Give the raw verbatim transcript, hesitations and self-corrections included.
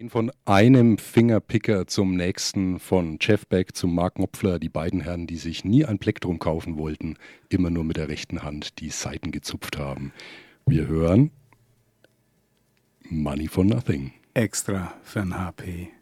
Von einem Fingerpicker zum nächsten, von Jeff Beck zum Mark Knopfler, die beiden Herren, die sich nie ein Plektrum kaufen wollten, immer nur mit der rechten Hand die Saiten gezupft haben. Wir hören Money for Nothing. Extra für ein H P.